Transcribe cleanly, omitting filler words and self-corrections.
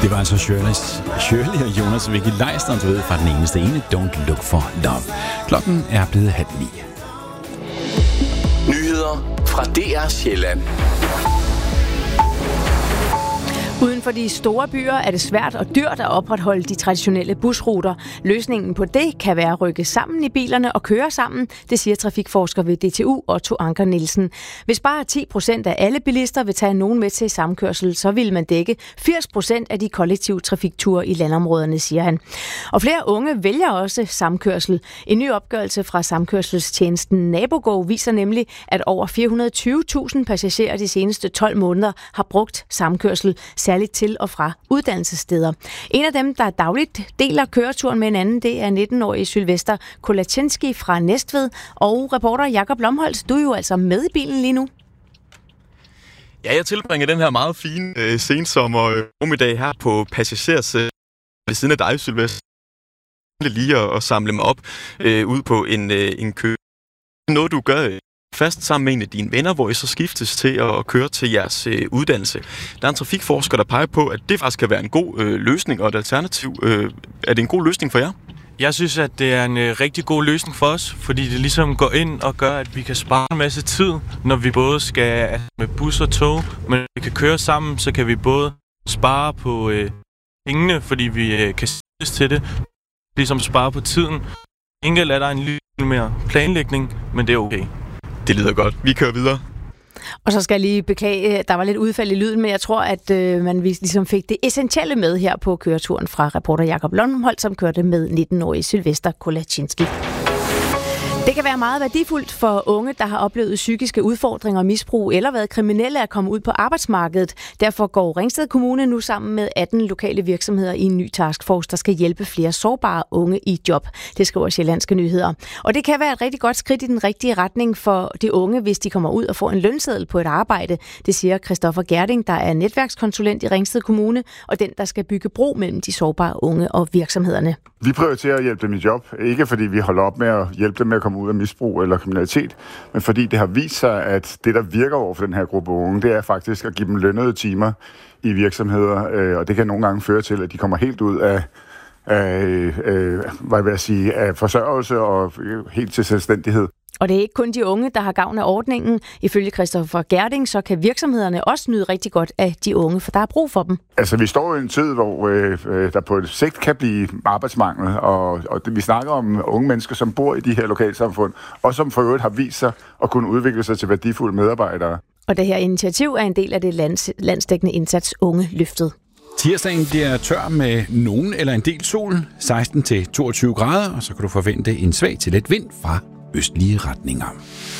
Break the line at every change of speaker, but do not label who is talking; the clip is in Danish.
Det var altså Shirley og Jonas Vicky Leisner, du ved, fra den eneste ene, Don't Look for Love. Klokken er blevet 8:30.
Nyheder fra DR Sjælland.
Uden for de store byer er det svært og dyrt at opretholde de traditionelle busruter. Løsningen på det kan være at rykke sammen i bilerne og køre sammen, det siger trafikforsker ved DTU Otto Anker Nielsen. Hvis bare 10% af alle bilister vil tage nogen med til samkørsel, så vil man dække 80% af de kollektive trafikture i landområderne, siger han. Og flere unge vælger også samkørsel. En ny opgørelse fra samkørselstjenesten NaboGo viser nemlig, at over 420.000 passagerer de seneste 12 måneder har brugt samkørsel, særligt til og fra uddannelsessteder. En af dem, der dagligt deler køreturen med en anden, det er 19-årige Sylvester Kolaczynski fra Næstved. Og reporter Jakob Lomholtz, du er jo altså med i bilen lige nu.
Ja, jeg tilbringer den her meget fine sensommer formiddag her på passagers ved siden af dig, Sylvester. Lige at samle mig op ud på en kø. Noget, du gør fast sammen med en af dine venner, hvor I så skiftes til at køre til jeres uddannelse. Der er en trafikforsker, der peger på, at det faktisk kan være en god løsning og et alternativ. Er det en god løsning for jer?
Jeg synes, at det er en rigtig god løsning for os, fordi det ligesom går ind og gør, at vi kan spare en masse tid, når vi både skal med bus og tog, men vi kan køre sammen, så kan vi både spare på pengene, fordi vi kan sættes til det, ligesom spare på tiden. Enkelt er der en lille mere planlægning, men det er okay.
Det lyder godt. Vi kører videre.
Og så skal jeg lige beklage, der var lidt udfald i lyden, men jeg tror, at man ligesom fik det essentielle med her på køreturen fra reporter Jakob Lomholtz, som kørte med 19-årige Sylvester Kolaczynski. Det kan være meget værdifuldt for unge, der har oplevet psykiske udfordringer og misbrug eller været kriminelle at komme ud på arbejdsmarkedet. Derfor går Ringsted Kommune nu sammen med 18 lokale virksomheder i en ny taskforce, der skal hjælpe flere sårbare unge i job. Det skriver Sjællandske Nyheder. Og det kan være et rigtig godt skridt i den rigtige retning for de unge, hvis de kommer ud og får en lønseddel på et arbejde. Det siger Christoffer Gerding, der er netværkskonsulent i Ringsted Kommune, og den, der skal bygge bro mellem de sårbare unge og virksomhederne.
Vi prioriterer at hjælpe dem i job, ikke fordi vi holder op med at hjælpe dem med at komme ud af misbrug eller kriminalitet, men fordi det har vist sig, at det, der virker over for den her gruppe unge, det er faktisk at give dem lønnede timer i virksomheder, og det kan nogle gange føre til, at de kommer helt ud af forsørgelse og helt til selvstændighed. Og
det er ikke kun de unge, der har gavn af ordningen. Ifølge Christoffer Gerding, så kan virksomhederne også nyde rigtig godt af de unge, for der er brug for dem.
Altså, vi står i en tid, hvor der på et sigt kan blive arbejdsmangel, og vi snakker om unge mennesker, som bor i de her lokalsamfund, og som for øvrigt har vist sig at kunne udvikle sig til værdifulde medarbejdere.
Og det her initiativ er en del af det landsdækkende indsats Unge Løftet.
Tirsdagen bliver tør med nogen eller en del sol, 16-22 grader, og så kan du forvente en svag til let vind fra østlige retninger.